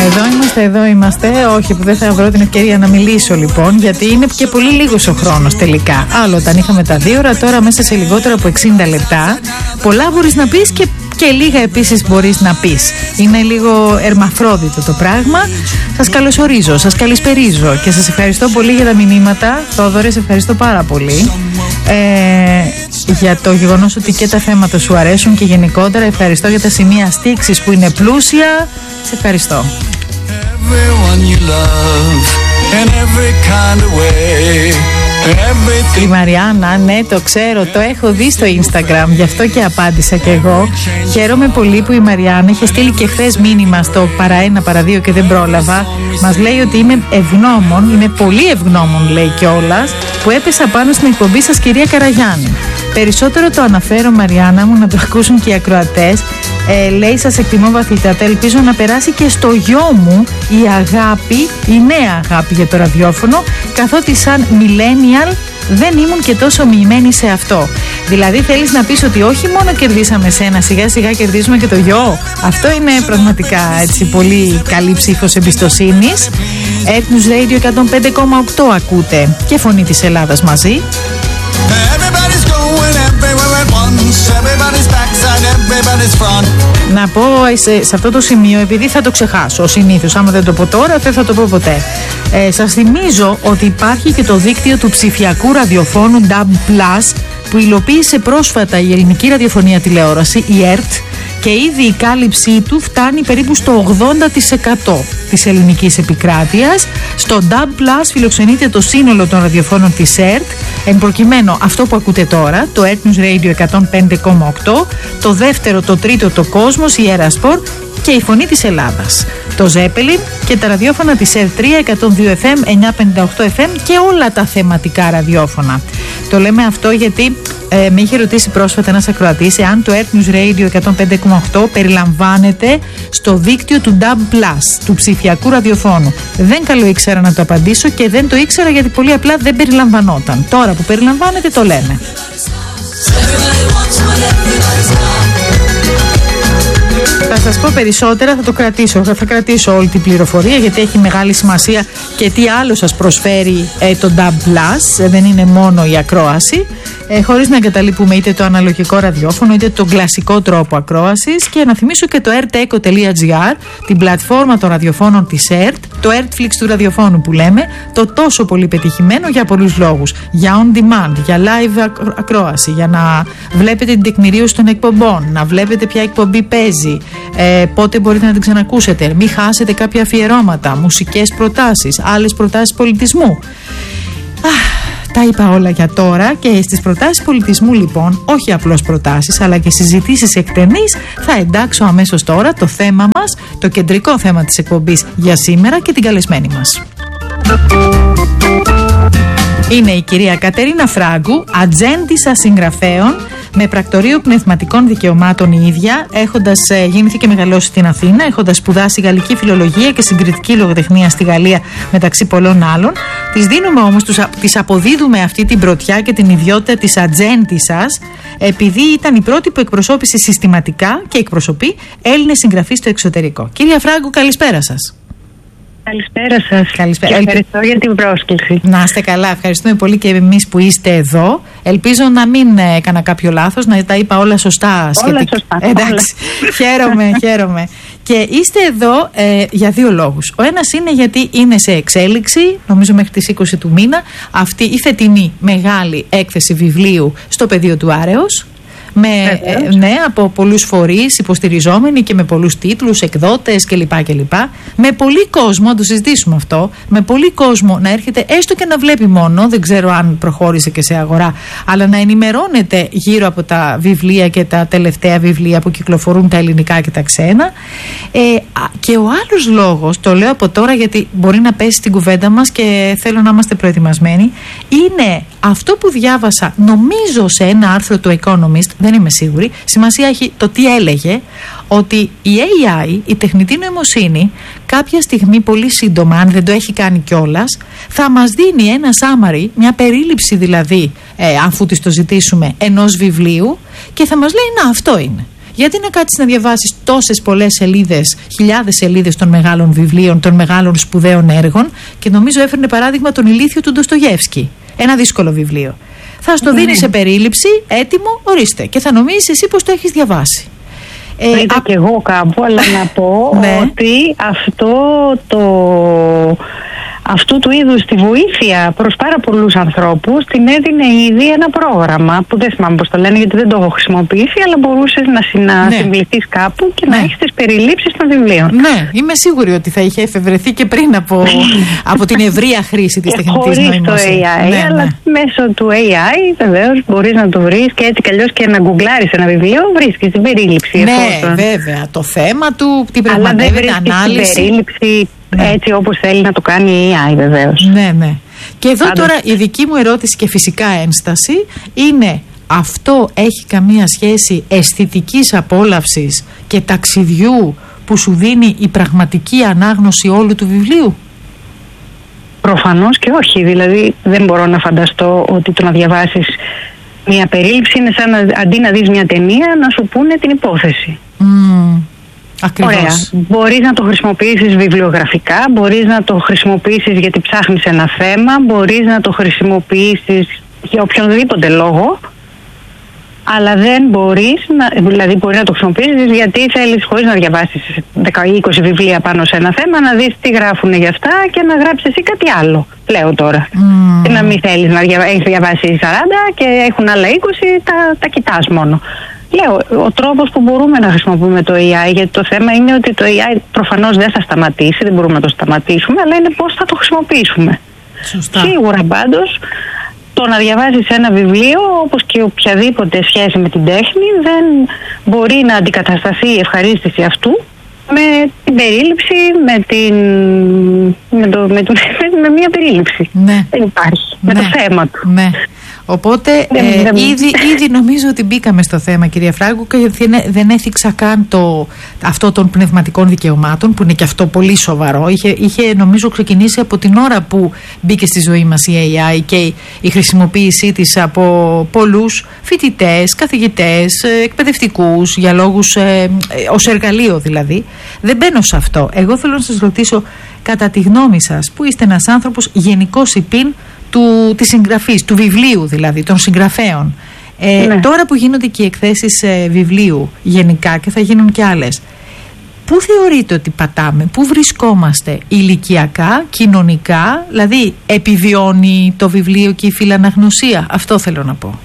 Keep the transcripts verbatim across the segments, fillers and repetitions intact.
Εδώ είμαστε, εδώ είμαστε. Όχι, που δεν θα βρω την ευκαιρία να μιλήσω λοιπόν, γιατί είναι και πολύ λίγος ο χρόνος τελικά. Άλλο όταν είχαμε τα δύο ώρα, τώρα μέσα σε λιγότερο από εξήντα λεπτά. Πολλά μπορείς να πεις και, και λίγα επίσης μπορείς να πεις. Είναι λίγο ερμαφρόδιτο το πράγμα. Σας καλωσορίζω, σας καλησπερίζω και σας ευχαριστώ πολύ για τα μηνύματα. Θόδωρε, σε ευχαριστώ πάρα πολύ. Ε, για το γεγονός ότι και τα θέματα σου αρέσουν και γενικότερα ευχαριστώ για τα σημεία στίξης που είναι πλούσια. Σε ευχαριστώ. Η Μαριάννα, ναι, το ξέρω, το έχω δει στο Instagram, γι' αυτό και απάντησα κι εγώ. Χαίρομαι πολύ που η Μαριάννα είχε στείλει και χθες μήνυμα στο παρά ένα, παρά δύο και δεν πρόλαβα. Μας λέει ότι είμαι ευγνώμων, είμαι πολύ ευγνώμων, λέει κιόλας, που έπεσα πάνω στην εκπομπή σας, κυρία Καραγιάννη. Περισσότερο το αναφέρω, Μαριάννα μου, να το ακούσουν και οι ακροατές. Ε, λέει, σας εκτιμώ βαθύτατα. Ελπίζω να περάσει και στο γιο μου η αγάπη, η νέα αγάπη για το ραδιόφωνο, καθότι σαν millennial δεν ήμουν και τόσο μοιημένη σε αυτό. Δηλαδή θέλεις να πεις ότι όχι μόνο κερδίσαμε σένα, σιγά σιγά κερδίζουμε και το γιο. Αυτό είναι πραγματικά έτσι πολύ καλή ψήφος εμπιστοσύνης. Earth News Radio εκατόν πέντε κόμμα οκτώ ακούτε και Φωνή της Ελλάδας μαζί. Να πω σε, σε αυτό το σημείο, επειδή θα το ξεχάσω συνήθως, άμα δεν το πω τώρα δεν θα το πω ποτέ. ε, Σας θυμίζω ότι υπάρχει και το δίκτυο του ψηφιακού ραδιοφώνου νταμπ πλας που υλοποίησε πρόσφατα η ελληνική ραδιοφωνία τηλεόραση, η ΕΡΤ, και ήδη η κάλυψή του φτάνει περίπου στο ογδόντα τοις εκατό της ελληνικής επικράτειας. Στο νταμπ πλας φιλοξενείται το σύνολο των ραδιοφώνων της ΕΡΤ, εν προκειμένου αυτό που ακούτε τώρα, το Earth News Radio εκατόν πέντε κόμμα οκτώ, το δεύτερο, το τρίτο, το Κόσμος, η Erasport και η Φωνή της Ελλάδας, το Zeppelin και τα ραδιόφωνα της ΕΡΤ τρία, εκατόν δύο εφ εμ, εννιακόσια πενήντα οκτώ εφ εμ και όλα τα θεματικά ραδιόφωνα. Το λέμε αυτό γιατί ε, με είχε ρωτήσει πρόσφατα ένας ακροατής εάν το Earth News Radio εκατόν πέντε κόμμα οκτώ περιλαμβάνεται στο δίκτυο του νταμπ πλας, του ψηφιακού ραδιοφώνου. Δεν καλό ήξερα να το απαντήσω και δεν το ήξερα γιατί πολύ απλά δεν περιλαμβανόταν. Τώρα που περιλαμβάνεται το λέμε. Θα σας πω περισσότερα, θα το κρατήσω, θα κρατήσω όλη την πληροφορία γιατί έχει μεγάλη σημασία και τι άλλο σας προσφέρει ε, το νταμπ πλας, ε, δεν είναι μόνο η ακρόαση, ε, χωρίς να εγκαταλείπουμε είτε το αναλογικό ραδιόφωνο είτε τον κλασικό τρόπο ακρόασης. Και να θυμίσω και το erteco τελεία gr, την πλατφόρμα των ραδιοφώνων της ΕΡΤ, το Ertflix του ραδιοφώνου που λέμε, το τόσο πολύ πετυχημένο για πολλούς λόγους. Για on demand, για live ακρόαση, για να βλέπετε την τεκμηρίωση των εκπομπών, να βλέπετε ποια εκπομπή παίζει, ε, πότε μπορείτε να την ξανακούσετε, μην χάσετε κάποια αφιερώματα, μουσικές προτάσεις, άλλες προτάσεις πολιτισμού. Αχ, τα είπα όλα για τώρα και στις προτάσεις πολιτισμού λοιπόν, όχι απλώς προτάσεις αλλά και συζητήσεις εκτενείς, θα εντάξω αμέσως τώρα το θέμα μας, το κεντρικό θέμα της εκπομπής για σήμερα και την καλεσμένη μας. Είναι η κυρία Κατερίνα Φράγκου, ατζέντισσα συγγραφέων, με πρακτορείο πνευματικών δικαιωμάτων η ίδια, έχοντας ε, γεννηθεί και μεγαλώσει στην Αθήνα, έχοντας σπουδάσει γαλλική φιλολογία και συγκριτική λογοτεχνία στη Γαλλία μεταξύ πολλών άλλων. Της δίνουμε όμως, τους, της αποδίδουμε αυτή την πρωτιά και την ιδιότητα της ατζέντισσας, επειδή ήταν η πρώτη που εκπροσώπησε συστηματικά και εκπροσωπεί Έλληνες συγγραφείς στο εξωτερικό. Κυρία Φράγκου, καλησπέρα σας. Καλησπέρα σας. Καλησπέρα. Και ευχαριστώ για την πρόσκληση. Να είστε καλά. Ευχαριστούμε πολύ και εμείς που είστε εδώ. Ελπίζω να μην έκανα κάποιο λάθος, να τα είπα όλα σωστά. Όλα σωστά. Εντάξει. Χαίρομαι, χαίρομαι. Και είστε εδώ ε, για δύο λόγους. Ο ένας είναι γιατί είναι σε εξέλιξη, νομίζω μέχρι τις είκοσι του μήνα, αυτή η φετινή μεγάλη έκθεση βιβλίου στο πεδίο του Άρεος. Με, ε, ναι, από πολλούς φορείς υποστηριζόμενοι και με πολλούς τίτλους, εκδότες κλπ. κλπ. Με πολύ κόσμο, να το συζητήσουμε αυτό, με πολύ κόσμο να έρχεται έστω και να βλέπει μόνο, δεν ξέρω αν προχώρησε και σε αγορά, αλλά να ενημερώνεται γύρω από τα βιβλία και τα τελευταία βιβλία που κυκλοφορούν, τα ελληνικά και τα ξένα. Ε, και ο άλλος λόγος, το λέω από τώρα γιατί μπορεί να πέσει στην κουβέντα μας και θέλω να είμαστε προετοιμασμένοι, είναι αυτό που διάβασα, νομίζω σε ένα άρθρο του Economist, δεν είμαι σίγουρη, σημασία έχει το τι έλεγε, ότι η έι άι, η τεχνητή νοημοσύνη, κάποια στιγμή πολύ σύντομα, αν δεν το έχει κάνει κιόλας, θα μας δίνει ένα summary, μια περίληψη δηλαδή, ε, αφού της το ζητήσουμε, ενός βιβλίου και θα μας λέει να αυτό είναι. Γιατί να κάτσεις να διαβάσεις τόσες πολλές σελίδες, χιλιάδες σελίδες των μεγάλων βιβλίων, των μεγάλων σπουδαίων έργων, και νομίζω έφερνε παράδειγμα τον Ηλίθιο του Ντοστογιέφσκι. Ένα δύσκολο βιβλίο. Θα στο δίνει σε περίληψη, έτοιμο, ορίστε. Και θα νομίζεις εσύ πως το έχεις διαβάσει. Ε, είδα α... και εγώ κάπου, αλλά να πω ναι. ότι αυτό το... αυτού του είδους τη βοήθεια προς πάρα πολλούς ανθρώπους την έδινε ήδη ένα πρόγραμμα που δεν θυμάμαι πώς το λένε γιατί δεν το έχω χρησιμοποιήσει, αλλά μπορούσες να συνασυμβληθείς ναι. κάπου και ναι. να έχεις τις περιλήψεις των βιβλίων. Ναι, είμαι σίγουρη ότι θα είχε εφευρεθεί και πριν από, από την ευρεία χρήση της τεχνητής νοημοσύνης. Χωρίς το έι άι, ναι, αλλά ναι. μέσω του έι άι βεβαίως μπορείς να το βρεις και έτσι κι αλλιώς και να γκουγκλάρεις ένα βιβλίο, βρίσκεις την περίληψη. Ναι, εφόσον. βέβαια, το θέμα του, την πραγματεύεται ανάλυση. Την περίληψη ναι. έτσι όπως θέλει να το κάνει η έι άι βεβαίως. Ναι, ναι. Και εδώ Πάντως... τώρα η δική μου ερώτηση και φυσικά ένσταση είναι, αυτό έχει καμία σχέση αισθητικής απόλαυσης και ταξιδιού που σου δίνει η πραγματική ανάγνωση όλου του βιβλίου? Προφανώς και όχι. Δηλαδή δεν μπορώ να φανταστώ ότι το να διαβάσεις μια περίληψη είναι σαν να, αντί να δεις μια ταινία, να σου πούνε την υπόθεση. Mm. Ακριβώς. Ωραία. Μπορείς να το χρησιμοποιήσεις βιβλιογραφικά, μπορείς να το χρησιμοποιήσεις γιατί ψάχνεις ένα θέμα, μπορείς να το χρησιμοποιήσεις για οποιονδήποτε λόγο, αλλά δεν μπορείς, να, δηλαδή μπορεί να το χρησιμοποιήσεις γιατί θέλεις, χωρίς να διαβάσεις δέκα ή είκοσι βιβλία πάνω σε ένα θέμα, να δεις τι γράφουν για αυτά και να γράψεις εσύ κάτι άλλο, λέω τώρα. Mm. Και να μην θέλεις να διαβα... έχεις διαβάσει σαράντα και έχουν άλλα είκοσι, τα, τα κοιτάς μόνο. Λέω, ο τρόπος που μπορούμε να χρησιμοποιούμε το έι άι, γιατί το θέμα είναι ότι το έι άι προφανώς δεν θα σταματήσει, δεν μπορούμε να το σταματήσουμε, αλλά είναι πώς θα το χρησιμοποιήσουμε. Σωστά. Σίγουρα πάντως, το να διαβάζεις ένα βιβλίο, όπως και οποιαδήποτε σχέση με την τέχνη, δεν μπορεί να αντικατασταθεί η ευχαρίστηση αυτού με την περίληψη, με, την, με, το, με, το, με μια περίληψη. Ναι. Δεν υπάρχει. Ναι. Με το θέμα του. Ναι. Οπότε δεν, ε, δεν... Ήδη, ήδη νομίζω ότι μπήκαμε στο θέμα, κυρία Φράγκου, και δεν έθιξα καν το, αυτό των πνευματικών δικαιωμάτων, που είναι και αυτό πολύ σοβαρό. Είχε, είχε νομίζω ξεκινήσει από την ώρα που μπήκε στη ζωή μας η έι άι και η χρησιμοποίησή της από πολλούς φοιτητές, καθηγητές, εκπαιδευτικούς, για λόγους ε, ως εργαλείο δηλαδή. Δεν μπαίνω σε αυτό. Εγώ θέλω να σας ρωτήσω, κατά τη γνώμη σας, που είστε ένας άνθρωπος γενικός υπήν του, της συγγραφής, του βιβλίου δηλαδή, των συγγραφέων. Ε, ναι. Τώρα που γίνονται και οι εκθέσεις ε, βιβλίου γενικά και θα γίνουν και άλλες, πού θεωρείτε ότι πατάμε, πού βρισκόμαστε ηλικιακά, κοινωνικά, δηλαδή επιβιώνει το βιβλίο και η φιλαναγνωσία? Αυτό θέλω να πω.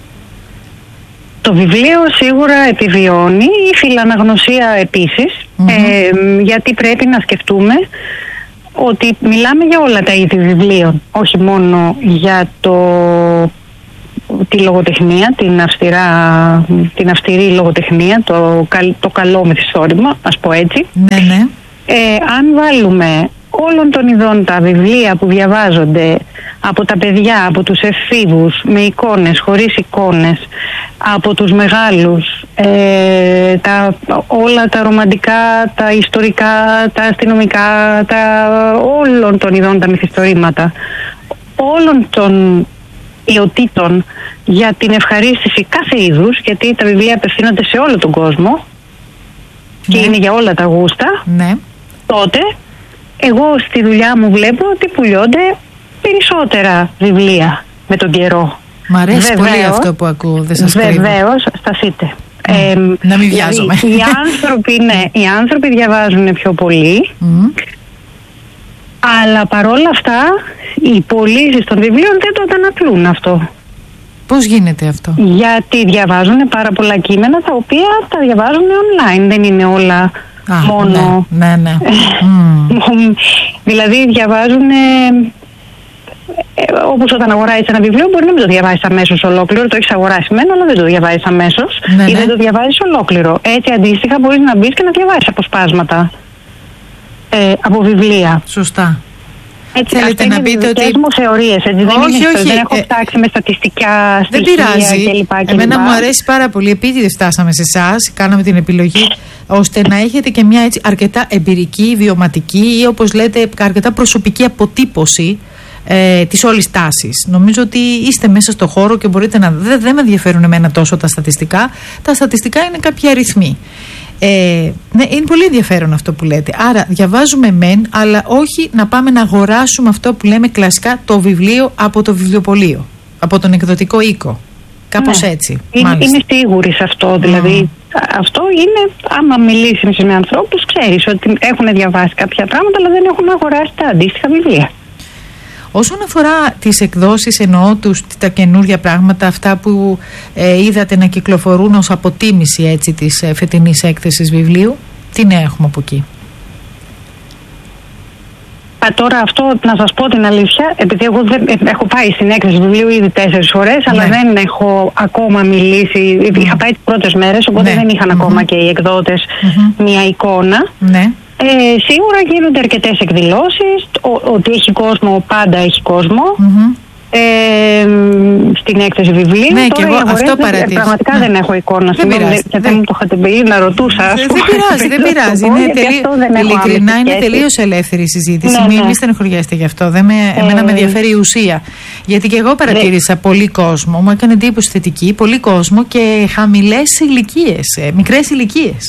Το βιβλίο σίγουρα επιβιώνει, η φιλαναγνωσία επίσης, mm-hmm. ε, γιατί πρέπει να σκεφτούμε ότι μιλάμε για όλα τα είδη βιβλίων, όχι μόνο για το, τη λογοτεχνία, την, αυστηρά, την αυστηρή λογοτεχνία, το, το καλό μυθιστόρημα, ας πω έτσι. Ναι, ναι. Ε, αν βάλουμε όλων των ειδών τα βιβλία που διαβάζονται από τα παιδιά, από τους εφήβους, με εικόνες, χωρίς εικόνες, από τους μεγάλους, ε, τα, όλα τα ρομαντικά, τα ιστορικά, τα αστυνομικά, τα, όλων των ειδών τα μυθιστορήματα, όλων των ιωτήτων για την ευχαρίστηση κάθε είδους, γιατί τα βιβλία απευθύνονται σε όλο τον κόσμο, ναι. και είναι για όλα τα γούστα, ναι. τότε εγώ στη δουλειά μου βλέπω ότι πουλιώνται περισσότερα βιβλία με τον καιρό. Μ' αρέσει βεβαίως, πολύ αυτό που ακούω, δεν σας κρύβω. Βεβαίως, σταθείτε. Mm. Ε, να μην βιάζομαι. Οι άνθρωποι, ναι, οι άνθρωποι διαβάζουν πιο πολύ, mm. αλλά παρόλα αυτά οι πωλήσεις των βιβλίων δεν το αντανακλούν αυτό. Πώς γίνεται αυτό? Γιατί διαβάζουν πάρα πολλά κείμενα τα οποία τα διαβάζουν online, δεν είναι όλα... Α, μόνο. Ναι, ναι, ναι. mm. Δηλαδή διαβάζουν, ε, όπως όταν αγοράσεις ένα βιβλίο, μπορεί να μην το διαβάσεις αμέσως ολόκληρο. Το έχεις αγοράσει μένα, αλλά δεν το διαβάζεις αμέσως, ναι, ή ναι. δεν το διαβάζεις ολόκληρο. Έτσι αντίστοιχα μπορείς να μπεις και να διαβάσεις αποσπάσματα ε, από βιβλία. Σωστά. Έτσι, θέλετε να πείτε ότι... μου θεωρίες, έτσι, δεν, όχι, είναι, όχι, δεν έχω φτάξει ε... με στατιστικά στοιχεία. Δεν πειράζει. Και λοιπά, και Εμένα λοιπά. μου αρέσει πάρα πολύ, επίτηδες φτάσαμε σε εσάς, κάναμε την επιλογή, ώστε να έχετε και μια έτσι αρκετά εμπειρική, βιωματική ή όπως λέτε αρκετά προσωπική αποτύπωση ε, της όλης τάσης. Νομίζω ότι είστε μέσα στο χώρο και μπορείτε να... Δεν δε με ενδιαφέρουν εμένα τόσο τα στατιστικά. Τα στατιστικά είναι κάποιοι αριθμοί. Ε, ναι, είναι πολύ ενδιαφέρον αυτό που λέτε. Άρα διαβάζουμε μεν, αλλά όχι να πάμε να αγοράσουμε αυτό που λέμε κλασικά το βιβλίο από το βιβλιοπωλείο, από τον εκδοτικό οίκο. Κάπως ναι, έτσι. Είναι, είναι σίγουρη σε αυτό. Δηλαδή, mm. αυτό είναι, άμα μιλήσεις με ανθρώπους, ξέρεις ότι έχουν διαβάσει κάποια πράγματα, αλλά δεν έχουν αγοράσει τα αντίστοιχα βιβλία. Όσον αφορά τις εκδόσεις, εννοώ τους, τα καινούργια πράγματα, αυτά που ε, είδατε να κυκλοφορούν ως αποτίμηση έτσι, της ε, φετινής έκθεσης βιβλίου, τι νέα έχουμε από εκεί? Α, τώρα αυτό, να σας πω την αλήθεια, επειδή εγώ δεν, έχω πάει στην έκθεση βιβλίου ήδη τέσσερις φορές, ναι. αλλά δεν έχω ακόμα μιλήσει, mm. είχα πάει τις πρώτες μέρες, οπότε ναι. δεν είχαν mm-hmm. ακόμα και οι εκδότες mm-hmm. μια εικόνα. Ναι. Ε, σίγουρα γίνονται αρκετές εκδηλώσεις, ο, ότι έχει κόσμο, πάντα έχει κόσμο mm-hmm. ε, στην έκθεση βιβλίου. Ναι, τώρα και εγώ αυτό παρατήρησα. Πραγματικά ναι. δεν έχω εικόνα. Δεν πειράζει. Και δεν μου το είχατε πει να ρωτούσα. Δεν, δεν πειράζει, δεν πειράζει. Είναι τελείως, ειλικρινά είναι τελείως ελεύθερη η συζήτηση. Ναι, ναι. Μην στενοχωριέστε γι' αυτό. Δεν με, ε, εμένα με ενδιαφέρει η ουσία. Γιατί και εγώ παρατήρησα ναι. πολύ κόσμο, μου έκανε εντύπωση θετική, πολύ κόσμο και χαμηλές ηλικίες, μικρές ηλικίες.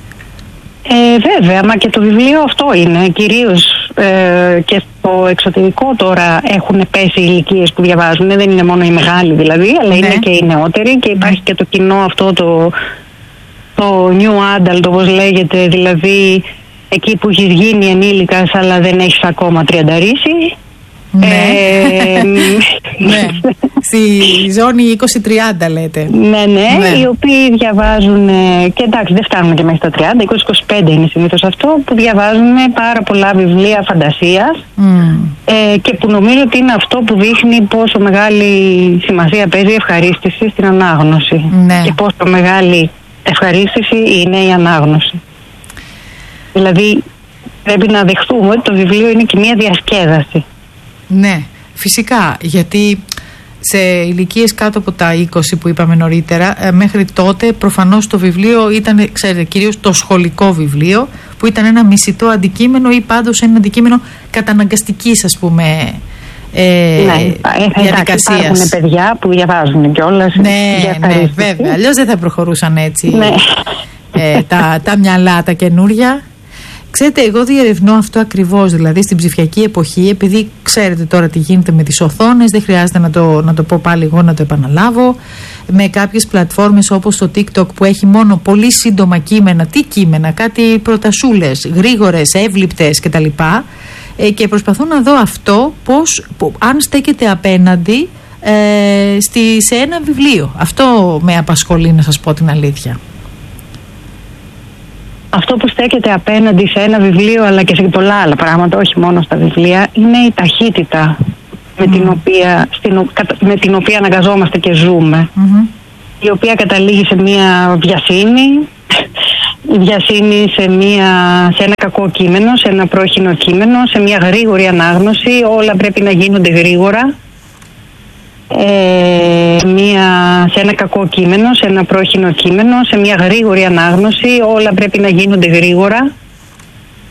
Ε, βέβαια, μα και το βιβλίο αυτό είναι. Κυρίως ε, και στο εξωτερικό τώρα έχουν πέσει οι ηλικίες που διαβάζουν. Δεν είναι μόνο οι μεγάλοι δηλαδή, αλλά ναι. είναι και οι νεότεροι και υπάρχει και το κοινό αυτό το, το new adult, όπως λέγεται, δηλαδή εκεί που έχεις γίνει ενήλικας αλλά δεν έχεις ακόμα τριανταρίσει. Ναι. Ε, ναι. Στη ζώνη είκοσι τριάντα λέτε. Ναι, ναι, ναι, οι οποίοι διαβάζουν, και εντάξει δεν φτάνουμε και μέχρι τα τριάντα, είκοσι είκοσι πέντε είναι συνήθως αυτό, που διαβάζουν πάρα πολλά βιβλία φαντασίας mm. ε, και που νομίζω ότι είναι αυτό που δείχνει πόσο μεγάλη σημασία παίζει η ευχαρίστηση στην ανάγνωση ναι. και πόσο μεγάλη ευχαρίστηση είναι η ανάγνωση. Δηλαδή πρέπει να δεχτούμε ότι το βιβλίο είναι και μια διασκέδαση. Ναι, φυσικά, γιατί σε ηλικίες κάτω από τα είκοσι που είπαμε νωρίτερα, μέχρι τότε προφανώς το βιβλίο ήταν, ξέρετε, κυρίως το σχολικό βιβλίο, που ήταν ένα μισητό αντικείμενο ή πάντως ένα αντικείμενο καταναγκαστικής, ας πούμε, ε, ναι, διαδικασίας. Υπάρχουν παιδιά που διαβάζουν κιόλας. Ναι, ναι, βέβαια, αλλιώς δεν θα προχωρούσαν έτσι ναι. ε, τα, τα μυαλά, τα καινούρια. Ξέρετε, εγώ διερευνώ αυτό ακριβώς, δηλαδή στην ψηφιακή εποχή, επειδή ξέρετε τώρα τι γίνεται με τις οθόνες, δεν χρειάζεται να το, να το πω πάλι εγώ, να το επαναλάβω, με κάποιες πλατφόρμες όπως το TikTok που έχει μόνο πολύ σύντομα κείμενα, τι κείμενα, κάτι προτασούλες, γρήγορες, εύληπτες κτλ. Ε, και προσπαθώ να δω αυτό, πώς, που, αν στέκεται απέναντι ε, στη, σε ένα βιβλίο. Αυτό με απασχολεί, να σας πω την αλήθεια. Αυτό που στέκεται απέναντι σε ένα βιβλίο αλλά και σε πολλά άλλα πράγματα, όχι μόνο στα βιβλία, είναι η ταχύτητα mm. με, την οποία, στην, με την οποία αναγκαζόμαστε και ζούμε. Mm-hmm. Η οποία καταλήγει σε μια βιασύνη, η βιασύνη σε, μια, σε ένα κακό κείμενο, σε ένα πρόχεινο κείμενο, σε μια γρήγορη ανάγνωση, όλα πρέπει να γίνονται γρήγορα. Ε, μια, σε ένα κακό κείμενο, σε ένα πρόχεινο κείμενο, σε μια γρήγορη ανάγνωση, όλα πρέπει να γίνονται γρήγορα.